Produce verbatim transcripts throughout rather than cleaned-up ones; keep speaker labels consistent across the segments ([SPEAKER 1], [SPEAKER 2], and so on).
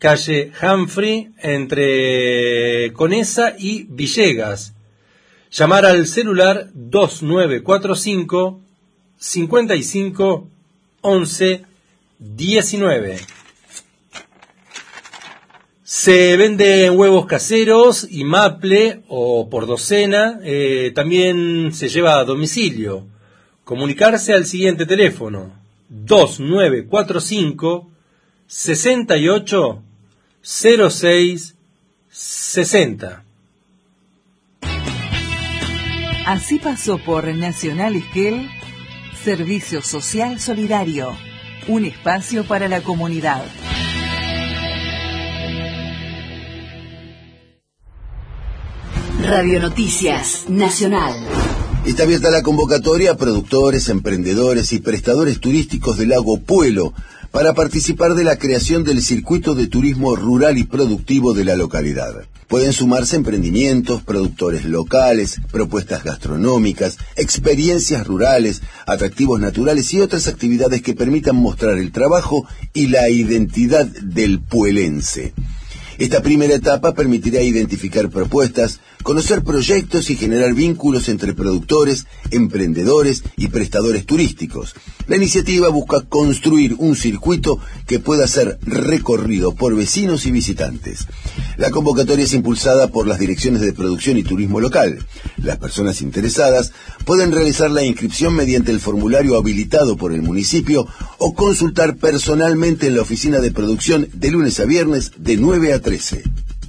[SPEAKER 1] calle Humphrey, entre Conesa y Villegas. Llamar al celular dos nueve cuatro cinco, cincuenta y cinco, once, diecinueve. Se venden huevos caseros y maple o por docena, eh, también se lleva a domicilio. Comunicarse al siguiente teléfono, dos nueve cuatro cinco, sesenta y ocho, cero seis, sesenta.
[SPEAKER 2] Así pasó por Nacional Esquel, Servicio Social Solidario, un espacio para la comunidad.
[SPEAKER 3] Radio Noticias Nacional.
[SPEAKER 4] Está abierta la convocatoria a productores, emprendedores y prestadores turísticos del lago Puelo para participar de la creación del circuito de turismo rural y productivo de la localidad. Pueden sumarse emprendimientos, productores locales, propuestas gastronómicas, experiencias rurales, atractivos naturales y otras actividades que permitan mostrar el trabajo y la identidad del puelense. Esta primera etapa permitirá identificar propuestas, conocer proyectos y generar vínculos entre productores, emprendedores y prestadores turísticos. La iniciativa busca construir un circuito que pueda ser recorrido por vecinos y visitantes. La convocatoria es impulsada por las direcciones de producción y turismo local. Las personas interesadas pueden realizar la inscripción mediante el formulario habilitado por el municipio o consultar personalmente en la oficina de producción de lunes a viernes de nueve a trece.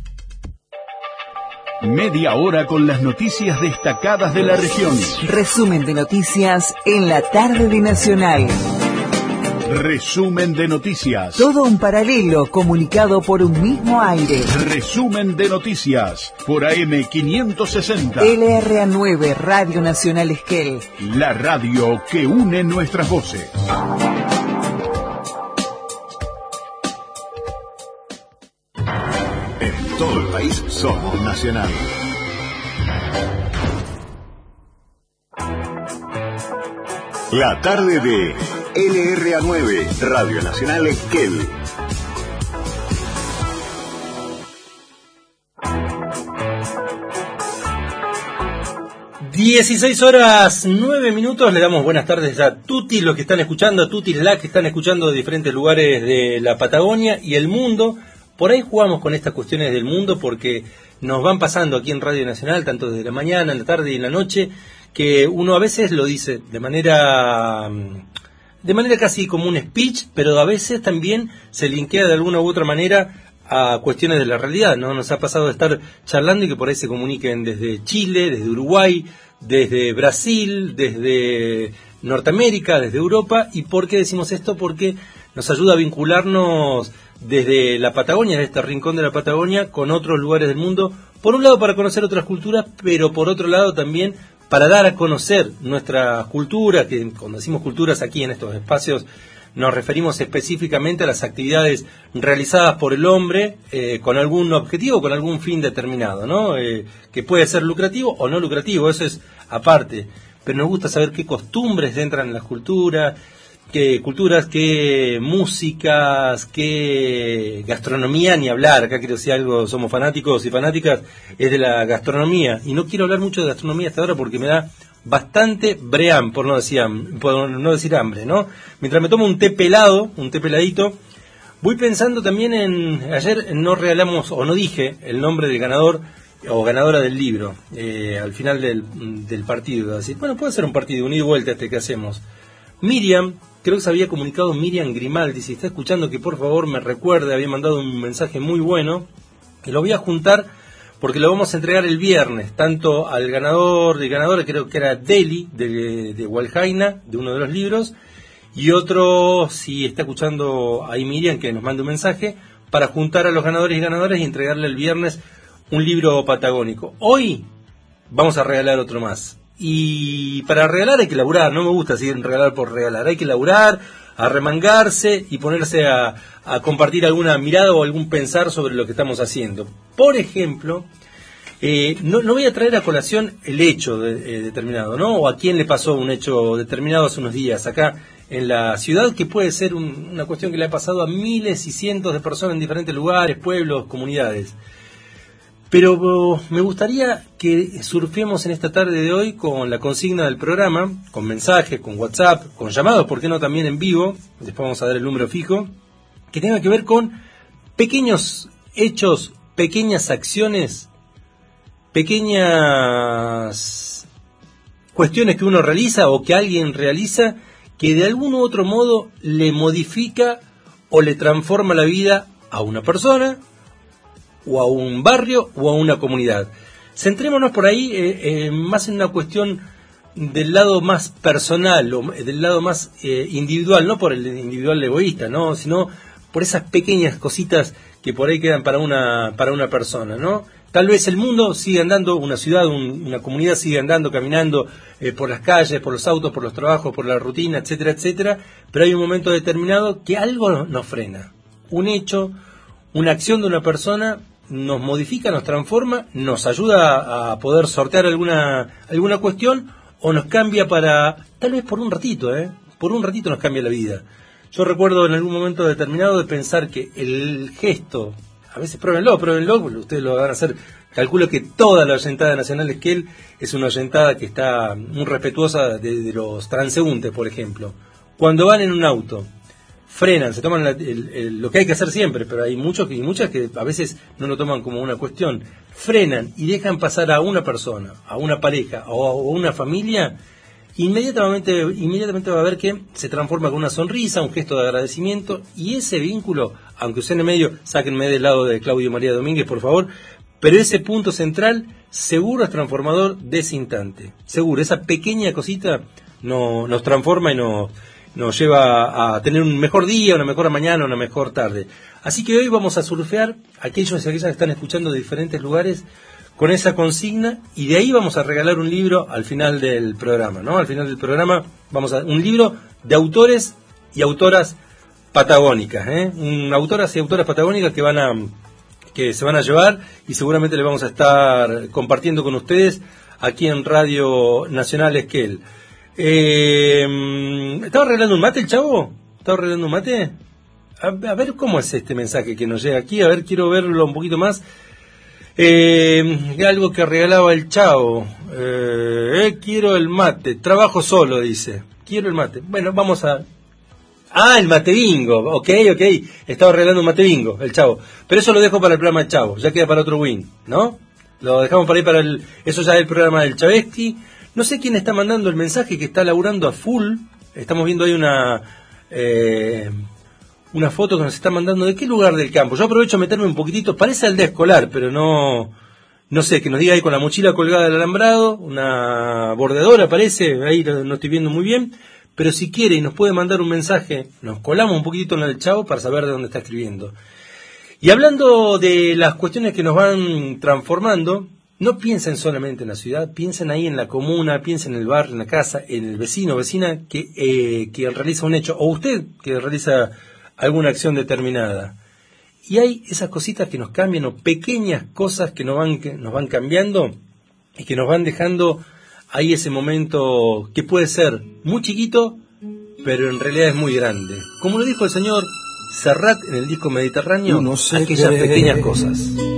[SPEAKER 5] Media hora con las noticias destacadas de la región.
[SPEAKER 2] Resumen de noticias en la tarde de Nacional.
[SPEAKER 5] Resumen de noticias.
[SPEAKER 2] Todo un paralelo comunicado por un mismo aire.
[SPEAKER 5] Resumen de noticias por A M quinientos sesenta.
[SPEAKER 2] L R A nueve, Radio Nacional Esquel.
[SPEAKER 5] La radio que une nuestras voces. En todo el país somos Nacional. La tarde de L R A nueve, Radio Nacional Esquel.
[SPEAKER 1] dieciséis horas, nueve minutos, le damos buenas tardes a tutti los que están escuchando, a tutti las que están escuchando de diferentes lugares de la Patagonia y el mundo. Por ahí jugamos con estas cuestiones del mundo porque nos van pasando aquí en Radio Nacional, tanto desde la mañana, en la tarde y en la noche, que uno a veces lo dice de manera de manera casi como un speech, pero a veces también se linkea de alguna u otra manera a cuestiones de la realidad, ¿no? Nos ha pasado de estar charlando y que por ahí se comuniquen desde Chile, desde Uruguay, desde Brasil, desde Norteamérica, desde Europa. ¿Y por qué decimos esto? Porque nos ayuda a vincularnos desde la Patagonia, de este rincón de la Patagonia, con otros lugares del mundo. Por un lado para conocer otras culturas, pero por otro lado también para dar a conocer nuestra cultura, que cuando decimos culturas aquí en estos espacios nos referimos específicamente a las actividades realizadas por el hombre eh, con algún objetivo, con algún fin determinado, ¿no? Eh, que puede ser lucrativo o no lucrativo, eso es aparte. Pero nos gusta saber qué costumbres entran en las culturas, qué culturas, qué músicas, qué gastronomía, ni hablar. Acá creo que si algo somos fanáticos y fanáticas es de la gastronomía. Y no quiero hablar mucho de gastronomía hasta ahora porque me da bastante bream, por no decir, por no decir hambre, ¿no? Mientras me tomo un té pelado, un té peladito, voy pensando también en... Ayer no regalamos, o no dije, el nombre del ganador o ganadora del libro, eh, al final del, del partido. Así, bueno, puede ser un partido, un ida y vuelta este que hacemos. Miriam, creo que se había comunicado Miriam Grimaldi, si está escuchando, que por favor me recuerde, había mandado un mensaje muy bueno, que lo voy a juntar porque lo vamos a entregar el viernes, tanto al ganador, el ganador creo que era Deli, de, de Walhaina, de uno de los libros, y otro, si está escuchando ahí Miriam, que nos mande un mensaje, para juntar a los ganadores y ganadoras y entregarle el viernes un libro patagónico. Hoy vamos a regalar otro más. Y para regalar hay que laburar, no me gusta así regalar por regalar, hay que laburar, arremangarse y ponerse a, a compartir alguna mirada o algún pensar sobre lo que estamos haciendo. Por ejemplo, eh, no, no voy a traer a colación el hecho de, eh, determinado, ¿no? O a quién le pasó un hecho determinado hace unos días. Acá en la ciudad, que puede ser un, una cuestión que le ha pasado a miles y cientos de personas en diferentes lugares, pueblos, comunidades. Pero me gustaría que surfemos en esta tarde de hoy con la consigna del programa, con mensajes, con WhatsApp, con llamados, ¿por qué no también en vivo? Después vamos a dar el número fijo, que tenga que ver con pequeños hechos, pequeñas acciones, pequeñas cuestiones que uno realiza o que alguien realiza, que de algún u otro modo le modifica o le transforma la vida a una persona, o a un barrio, o a una comunidad. Centrémonos por ahí eh, eh, más en una cuestión del lado más personal, o del lado más eh, individual, no por el individual egoísta, no, sino por esas pequeñas cositas que por ahí quedan para una para una persona, ¿no? Tal vez el mundo sigue andando, una ciudad, un, una comunidad sigue andando, caminando eh, por las calles, por los autos, por los trabajos, por la rutina, etcétera, etcétera, pero hay un momento determinado que algo nos frena. Un hecho, una acción de una persona nos modifica, nos transforma, nos ayuda a poder sortear alguna alguna cuestión o nos cambia para, tal vez por un ratito, ¿eh? Por un ratito nos cambia la vida. Yo recuerdo en algún momento determinado de pensar que el gesto, a veces pruébenlo, pruébenlo, ustedes lo van a hacer, calculo que toda la oyentada nacional Esquel es una oyentada que está muy respetuosa de, de los transeúntes, por ejemplo. Cuando van en un auto, frenan, se toman la, el, el, lo que hay que hacer siempre, pero hay muchos y muchas que a veces no lo toman como una cuestión, frenan y dejan pasar a una persona, a una pareja o a una familia, inmediatamente, inmediatamente va a ver que se transforma con una sonrisa, un gesto de agradecimiento, y ese vínculo, aunque usted en el medio, sáquenme del lado de Claudio María Domínguez, por favor, pero ese punto central seguro es transformador de ese instante, seguro, esa pequeña cosita no, nos transforma y nos... nos lleva a tener un mejor día, una mejor mañana, una mejor tarde. Así que hoy vamos a surfear aquellos y aquellas que están escuchando de diferentes lugares con esa consigna, y de ahí vamos a regalar un libro al final del programa, ¿no? Al final del programa vamos a un libro de autores y autoras patagónicas, ¿eh? Un, autoras y autoras patagónicas que van a que se van a llevar, y seguramente le vamos a estar compartiendo con ustedes aquí en Radio Nacional Esquel. Eh, ¿Estaba arreglando un mate el chavo? ¿Estaba arreglando un mate? A, a ver cómo es este mensaje que nos llega aquí. A ver, quiero verlo un poquito más. Eh, algo que regalaba el chavo. Eh, eh, quiero el mate. Trabajo solo, dice. Quiero el mate. Bueno, vamos a... Ah, el mate bingo. Ok, ok. Estaba arreglando un mate bingo, el chavo. Pero eso lo dejo para el programa del chavo. Ya queda para otro win, ¿no? Lo dejamos para ahí para el... Eso ya es el programa del Chavesky. No sé quién está mandando el mensaje, que está laburando a full. Estamos viendo ahí una eh, una foto que nos está mandando. ¿De qué lugar del campo? Yo aprovecho a meterme un poquitito. Parece aldea escolar, pero no no sé, que nos diga ahí con la mochila colgada del alambrado. Una bordeadora parece, ahí no estoy viendo muy bien. Pero si quiere y nos puede mandar un mensaje, nos colamos un poquitito en el chavo para saber de dónde está escribiendo. Y hablando de las cuestiones que nos van transformando, no piensen solamente en la ciudad, piensen ahí en la comuna, piensen en el barrio, en la casa, en el vecino o vecina que, eh, que realiza un hecho, o usted que realiza alguna acción determinada. Y hay esas cositas que nos cambian, o pequeñas cosas que nos van, que nos van cambiando y que nos van dejando ahí ese momento que puede ser muy chiquito, pero en realidad es muy grande. Como lo dijo el señor Serrat en el disco Mediterráneo, aquellas pequeñas cosas.